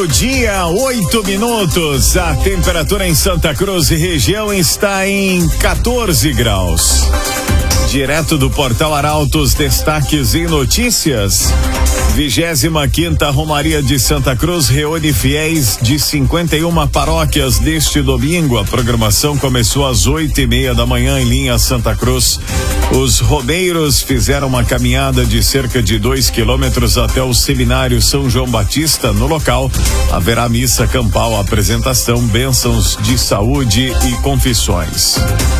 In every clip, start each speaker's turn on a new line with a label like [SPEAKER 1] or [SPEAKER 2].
[SPEAKER 1] Meio-dia, 8 minutos. A temperatura em Santa Cruz e região está em 14 graus. Direto do Portal Arautos, destaques e notícias. 25ª Romaria de Santa Cruz reúne fiéis de 51 paróquias neste domingo. A programação começou às 8:30 da manhã em linha Santa Cruz. Os romeiros fizeram uma caminhada de cerca de 2 quilômetros até o Seminário São João Batista. No local, haverá missa campal, apresentação, bênçãos de saúde e confissões.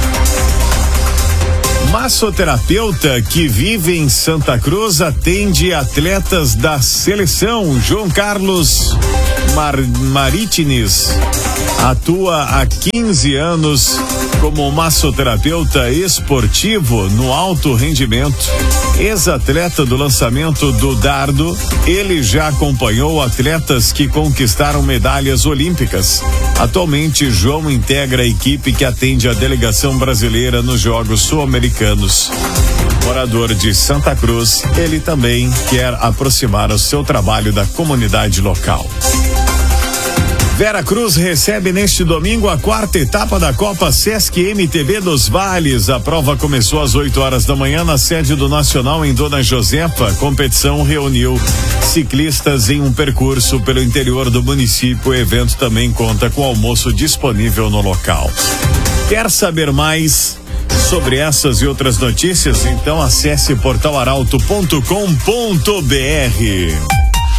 [SPEAKER 1] Massoterapeuta que vive em Santa Cruz atende atletas da seleção. João Carlos Maritines atua há 15 anos como massoterapeuta esportivo no alto rendimento. Ex-atleta do lançamento do dardo, ele já acompanhou atletas que conquistaram medalhas olímpicas. Atualmente, João integra a equipe que atende a delegação brasileira nos Jogos Sul-Americanos. Morador de Santa Cruz, ele também quer aproximar o seu trabalho da comunidade local. Vera Cruz recebe neste domingo a 4ª etapa da Copa Sesc MTB dos Vales. A prova começou às 8 horas da manhã na sede do Nacional em Dona Josefa. A competição reuniu ciclistas em um percurso pelo interior do município. O evento também conta com almoço disponível no local. Quer saber mais sobre essas e outras notícias? Então acesse portalarauto.com.br.